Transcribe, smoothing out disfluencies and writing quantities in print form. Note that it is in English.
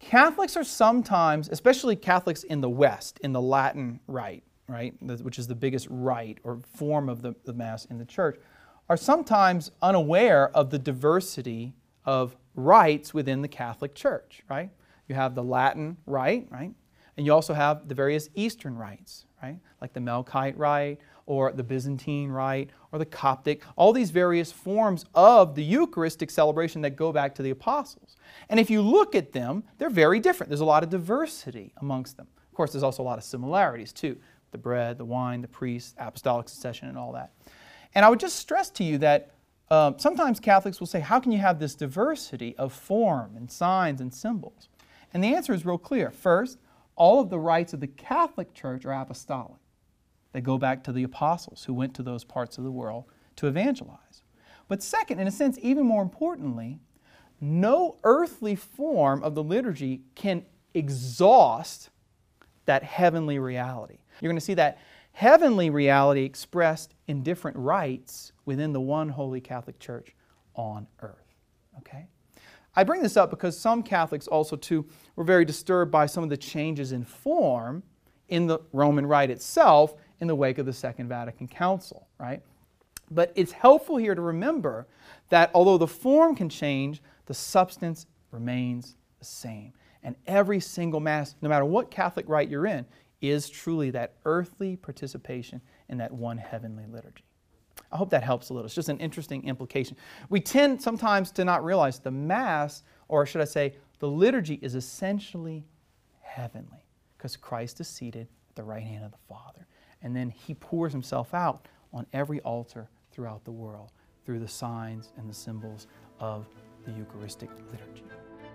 Catholics are sometimes, especially Catholics in the West, in the Latin Rite, right, which is the biggest rite or form of the Mass in the Church, are sometimes unaware of the diversity of rites within the Catholic Church, right? You have the Latin Rite, right? And you also have the various Eastern rites, right? Like the Melkite Rite, or the Byzantine Rite, or the Coptic, all these various forms of the Eucharistic celebration that go back to the Apostles. And if you look at them, they're very different. There's a lot of diversity amongst them. Of course, there's also a lot of similarities too. The bread, the wine, the priest, apostolic succession, and all that. And I would just stress to you that sometimes Catholics will say, how can you have this diversity of form and signs and symbols? And the answer is real clear. First, all of the rites of the Catholic Church are apostolic. They go back to the apostles who went to those parts of the world to evangelize. But second, in a sense, even more importantly, no earthly form of the liturgy can exhaust that heavenly reality. You're going to see that heavenly reality expressed in different rites within the one holy Catholic Church on earth. Okay? I bring this up because some Catholics also too were very disturbed by some of the changes in form in the Roman Rite itself in the wake of the Second Vatican Council, right? But it's helpful here to remember that although the form can change, the substance remains the same. And every single Mass, no matter what Catholic rite you're in, is truly that earthly participation in that one heavenly liturgy. I hope that helps a little. It's just an interesting implication. We tend sometimes to not realize the Mass, or should I say, the liturgy is essentially heavenly because Christ is seated at the right hand of the Father. And then He pours Himself out on every altar throughout the world through the signs and the symbols of the Eucharistic liturgy.